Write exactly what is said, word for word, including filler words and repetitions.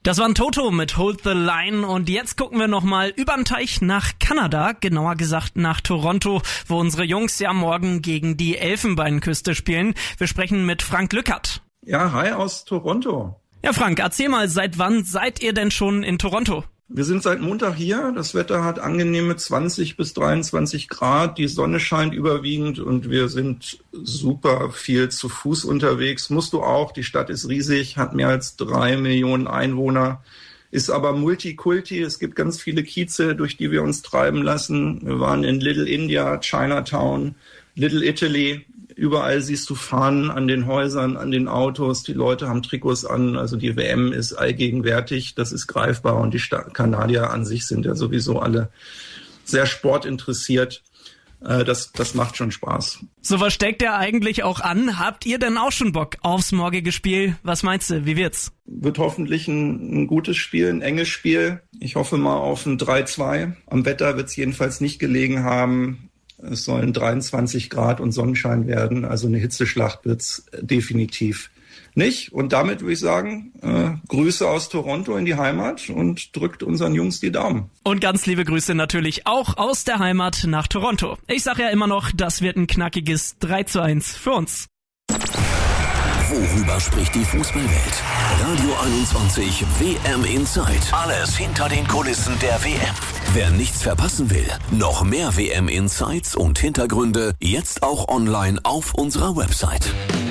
Das war ein Toto mit Hold the Line und jetzt gucken wir nochmal übern Teich nach Kanada, genauer gesagt nach Toronto, wo unsere Jungs ja morgen gegen die Elfenbeinküste spielen. Wir sprechen mit Frank Lückert. Ja, hi aus Toronto. Ja, Frank, erzähl mal, seit wann seid ihr denn schon in Toronto? Wir sind seit Montag hier. Das Wetter hat angenehme zwanzig bis dreiundzwanzig Grad. Die Sonne scheint überwiegend und wir sind super viel zu Fuß unterwegs. Musst du auch. Die Stadt ist riesig, hat mehr als drei Millionen Einwohner, ist aber Multikulti. Es gibt ganz viele Kieze, durch die wir uns treiben lassen. Wir waren in Little India, Chinatown, Little Italy. Überall siehst du Fahnen an den Häusern, an den Autos. Die Leute haben Trikots an. Also die W M ist allgegenwärtig. Das ist greifbar. Und die Sta- Kanadier an sich sind ja sowieso alle sehr sportinteressiert. Äh, das, das macht schon Spaß. So, was steckt der eigentlich auch an? Habt ihr denn auch schon Bock aufs morgige Spiel? Was meinst du? Wie wird's? Wird hoffentlich ein, ein gutes Spiel, ein enges Spiel. Ich hoffe mal auf ein drei zwei. Am Wetter wird es jedenfalls nicht gelegen haben. Es sollen dreiundzwanzig Grad und Sonnenschein werden, also eine Hitzeschlacht wird's definitiv nicht. Und damit würde ich sagen, äh, Grüße aus Toronto in die Heimat und drückt unseren Jungs die Daumen. Und ganz liebe Grüße natürlich auch aus der Heimat nach Toronto. Ich sage ja immer noch, das wird ein knackiges drei zu eins für uns. Worüber spricht die Fußballwelt? Radio einundzwanzig W M Insight. Alles hinter den Kulissen der W M. Wer nichts verpassen will, noch mehr W M Insights und Hintergründe jetzt auch online auf unserer Website.